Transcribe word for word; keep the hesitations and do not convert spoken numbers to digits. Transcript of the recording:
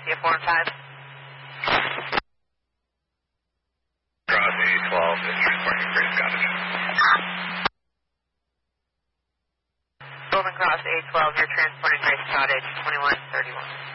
see a form time. Cross A twelve is transporting Grace Cottage. Golden Cross A twelve, you're transporting Grace Cottage, twenty-one thirty-one.